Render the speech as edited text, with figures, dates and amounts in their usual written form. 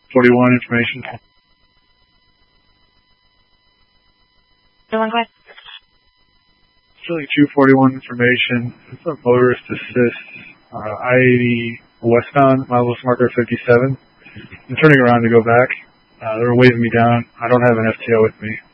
41 information. 41, go ahead. Feeling 241 information. It's a motorist assist. I-80 westbound, mileage marker 57. I'm turning around to go back. They're waving me down. I don't have an FTO with me.